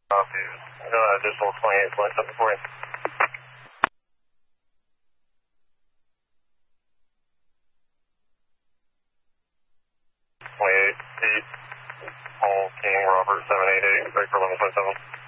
Copy. Additional 28.7 for you. 28 feet, Paul King, Robert 788, break for 11.7.